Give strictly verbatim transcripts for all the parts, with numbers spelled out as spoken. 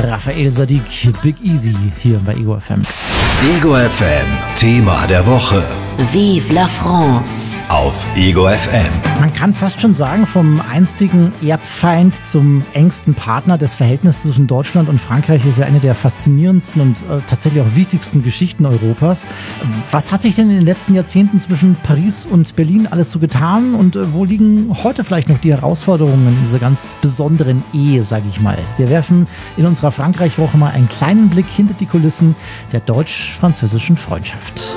Raphael Sadik, Big Easy hier bei Ego F M. Ego F M, Thema der Woche. Vive la France. Auf Ego F M. Man kann fast schon sagen, vom einstigen Erbfeind zum engsten Partner. Das Verhältnis zwischen Deutschland und Frankreich ist ja eine der faszinierendsten und äh, tatsächlich auch wichtigsten Geschichten Europas. Was hat sich denn in den letzten Jahrzehnten zwischen Paris und Berlin alles so getan und äh, wo liegen heute vielleicht noch die Herausforderungen in dieser ganz besonderen Ehe, sage ich mal? Wir werfen in unserer Frankreich-Woche mal einen kleinen Blick hinter die Kulissen der deutsch-französischen Freundschaft.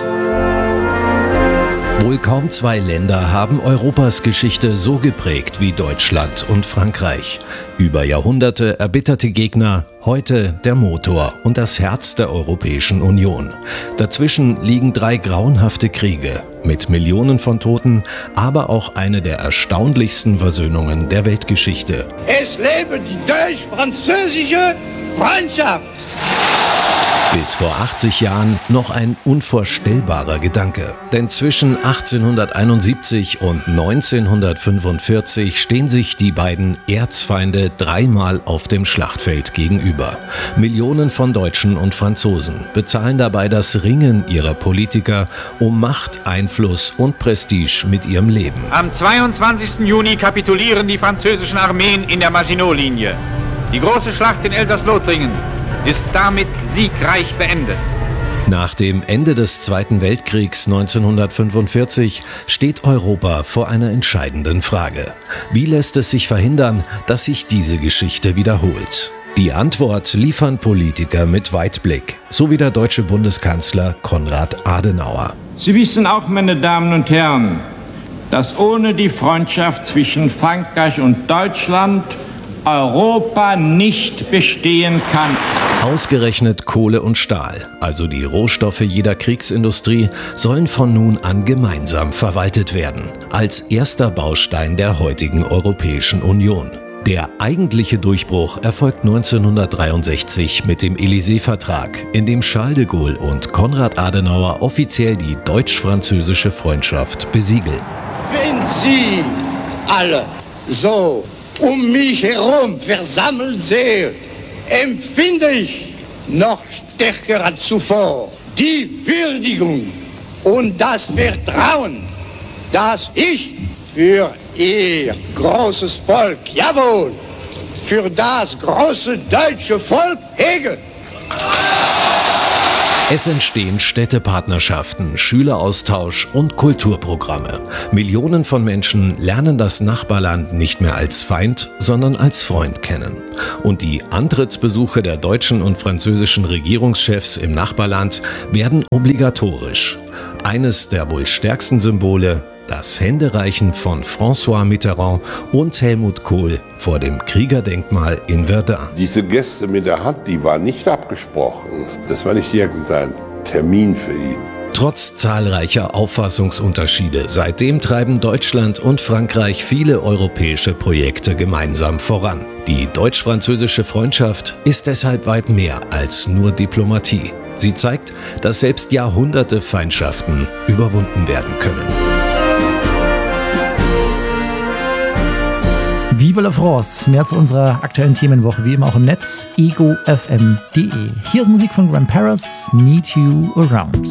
Wohl kaum zwei Länder haben Europas Geschichte so geprägt wie Deutschland und Frankreich. Über Jahrhunderte erbitterte Gegner, heute der Motor und das Herz der Europäischen Union. Dazwischen liegen drei grauenhafte Kriege mit Millionen von Toten, aber auch eine der erstaunlichsten Versöhnungen der Weltgeschichte. Es lebe die deutsch-französische Freundschaft! Bis vor achtzig Jahren noch ein unvorstellbarer Gedanke. Denn zwischen achtzehnhunderteinundsiebzig und neunzehnhundertfünfundvierzig stehen sich die beiden Erzfeinde dreimal auf dem Schlachtfeld gegenüber. Millionen von Deutschen und Franzosen bezahlen dabei das Ringen ihrer Politiker um Macht, Einfluss und Prestige mit ihrem Leben. Am zweiundzwanzigsten Juni kapitulieren die französischen Armeen in der Maginot-Linie. Die große Schlacht in Elsass-Lothringen ist damit siegreich beendet. Nach dem Ende des Zweiten Weltkriegs neunzehnhundertfünfundvierzig steht Europa vor einer entscheidenden Frage. Wie lässt es sich verhindern, dass sich diese Geschichte wiederholt? Die Antwort liefern Politiker mit Weitblick, so wie der deutsche Bundeskanzler Konrad Adenauer. Sie wissen auch, meine Damen und Herren, dass ohne die Freundschaft zwischen Frankreich und Deutschland Europa nicht bestehen kann. Ausgerechnet Kohle und Stahl, also die Rohstoffe jeder Kriegsindustrie, sollen von nun an gemeinsam verwaltet werden, als erster Baustein der heutigen Europäischen Union. Der eigentliche Durchbruch erfolgt neunzehnhundertdreiundsechzig mit dem Élysée-Vertrag, in dem Charles de Gaulle und Konrad Adenauer offiziell die deutsch-französische Freundschaft besiegeln. Wenn Sie alle so um mich herum versammelt sehe, empfinde ich noch stärker als zuvor die Würdigung und das Vertrauen, das ich für Ihr großes Volk, jawohl, für das große deutsche Volk hege. Es entstehen Städtepartnerschaften, Schüleraustausch und Kulturprogramme. Millionen von Menschen lernen das Nachbarland nicht mehr als Feind, sondern als Freund kennen. Und die Antrittsbesuche der deutschen und französischen Regierungschefs im Nachbarland werden obligatorisch. Eines der wohl stärksten Symbole: das Händereichen von François Mitterrand und Helmut Kohl vor dem Kriegerdenkmal in Verdun. Diese Geste mit der Hand, die war nicht abgesprochen. Das war nicht irgendein Termin für ihn. Trotz zahlreicher Auffassungsunterschiede seitdem treiben Deutschland und Frankreich viele europäische Projekte gemeinsam voran. Die deutsch-französische Freundschaft ist deshalb weit mehr als nur Diplomatie. Sie zeigt, dass selbst Jahrhunderte Feindschaften überwunden werden können. Vive la France, mehr zu unserer aktuellen Themenwoche, wie immer auch im Netz, ego f m punkt d e. Hier ist Musik von Graham Paris, Need You Around.